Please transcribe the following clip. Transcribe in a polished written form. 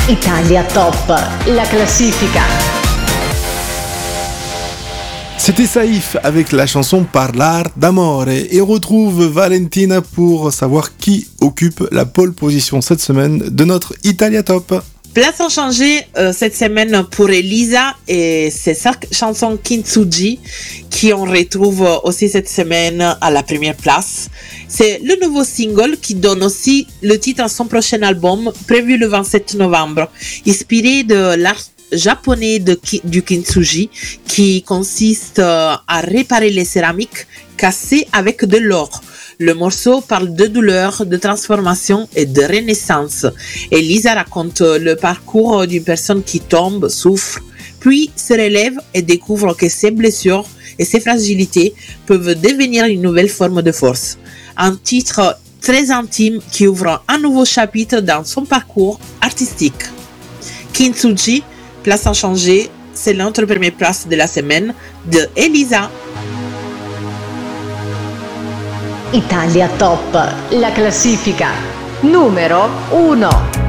Italia Top, la classifica. C'était Saïf avec la chanson Parlar d'amore et on retrouve Valentina pour savoir qui occupe la pole position cette semaine de notre Italia Top. Place inchangée cette semaine pour Elisa et c'est sa chanson Kintsugi qui on retrouve aussi cette semaine à la première place. C'est le nouveau single qui donne aussi le titre à son prochain album prévu le 27 novembre, inspiré de l'art japonais du Kintsugi qui consiste à réparer les céramiques cassées avec de l'or. Le morceau parle de douleur, de transformation et de renaissance. Et Lisa raconte le parcours d'une personne qui tombe, souffre, puis se relève et découvre que ses blessures et ses fragilités peuvent devenir une nouvelle forme de force. Un titre très intime qui ouvre un nouveau chapitre dans son parcours artistique. Kintsugi, place inchangée, c'est notre première place de la semaine de Elisa. Italia Top, la classifica numero 1.